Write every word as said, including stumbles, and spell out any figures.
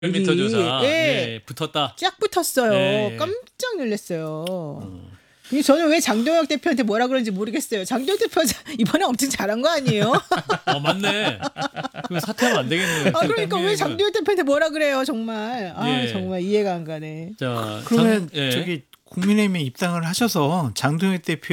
미터 조사. 예. 예, 붙었다. 쫙 붙었어요. 예. 깜짝 놀랐어요. 음. 근데 저는 왜 장동혁 대표한테 뭐라 그런지 모르겠어요. 장동혁 대표 이번에 엄청 잘한 거 아니에요? 어, 맞네. 그 사퇴하면 안 되겠네요. 아, 그러니까 왜 장동혁 대표한테 뭐라 그래요, 정말. 아, 예. 정말 이해가 안 가네. 자, 그러면 장, 예. 저기 국민의힘에 입당을 하셔서 장동혁 대표